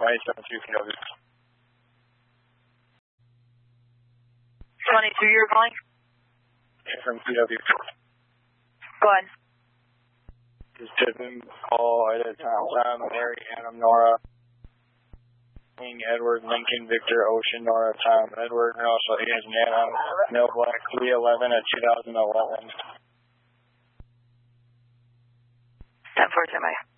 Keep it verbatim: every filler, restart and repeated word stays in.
twenty-seven two P W. twenty-two, you're calling? From P W. Go ahead. This is Tiffin, call at a time, time, Larry, Adam, Nora, Wing, Edward, Lincoln, Victor, Ocean, Nora, Tom, Edward, and also Ian, Adam, Mel Black, three eleven at two thousand eleven. ten four, ten,